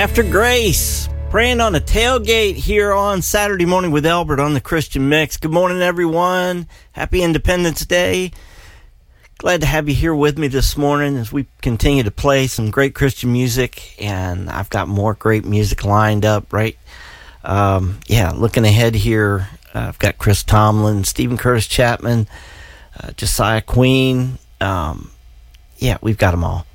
After Grace, praying on a tailgate here on Saturday Morning with Albert on the Christian Mix. Good morning, everyone. Happy Independence Day. Glad to have you here with me this morning as we continue to play some great Christian music, and I've got more great music lined up, right? Looking ahead here, I've got Chris Tomlin, Stephen Curtis Chapman, Josiah Queen. We've got them all.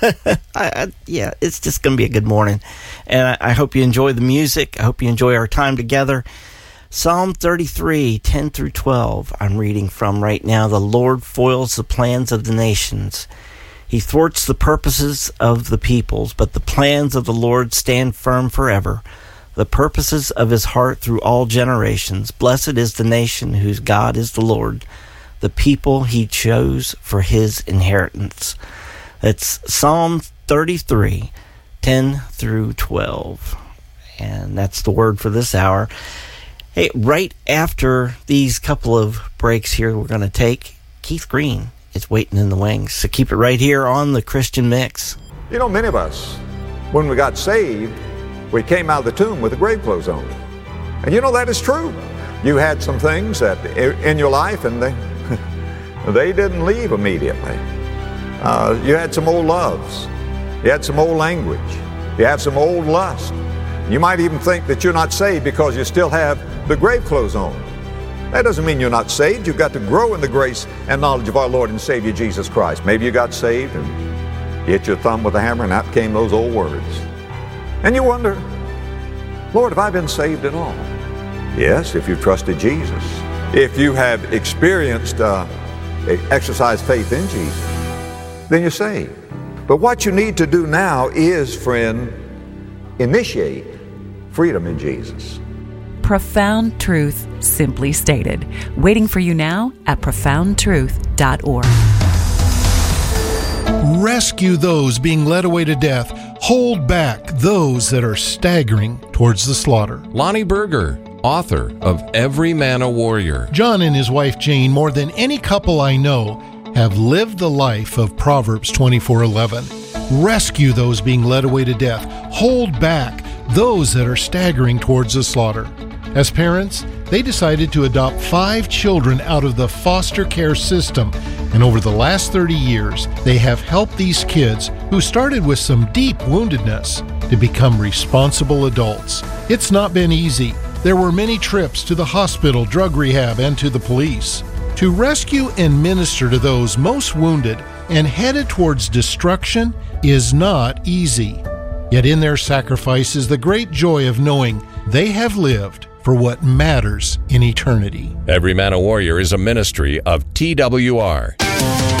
It's just going to be a good morning. And I hope you enjoy the music. I hope you enjoy our time together. Psalm 33, 10 through 12, I'm reading from right now. The Lord foils the plans of the nations. He thwarts the purposes of the peoples, but the plans of the Lord stand firm forever. The purposes of his heart through all generations. Blessed is the nation whose God is the Lord, the people he chose for his inheritance. That's Psalm 33, 10 through 12. And that's the word for this hour. Hey, right after these couple of breaks here we're going to take, Keith Green is waiting in the wings. So keep it right here on the Christian Mix. You know, many of us, when we got saved, we came out of the tomb with the grave clothes on. And you know that is true. You had some things that in your life, and they didn't leave immediately. You had some old loves. You had some old language. You have some old lust. You might even think that you're not saved because you still have the grave clothes on. That doesn't mean you're not saved. You've got to grow in the grace and knowledge of our Lord and Savior Jesus Christ. Maybe you got saved and you hit your thumb with a hammer and out came those old words. And you wonder, Lord, have I been saved at all? Yes, if you've trusted Jesus. If you have experienced, exercised faith in Jesus, then you're saved. But what you need to do now is, friend, initiate freedom in Jesus. Profound truth, simply stated. Waiting for you now at profoundtruth.org. Rescue those being led away to death. Hold back those that are staggering towards the slaughter. Lonnie Berger, author of Every Man a Warrior. John and his wife Jane, more than any couple I know, have lived the life of Proverbs 24:11. Rescue those being led away to death. Hold back those that are staggering towards the slaughter. As parents, they decided to adopt 5 children out of the foster care system, and over the last 30 years, they have helped these kids, who started with some deep woundedness, to become responsible adults. It's not been easy. There were many trips to the hospital, drug rehab, and to the police. To rescue and minister to those most wounded and headed towards destruction is not easy. Yet in their sacrifice is the great joy of knowing they have lived for what matters in eternity. Every Man a Warrior is a ministry of TWR.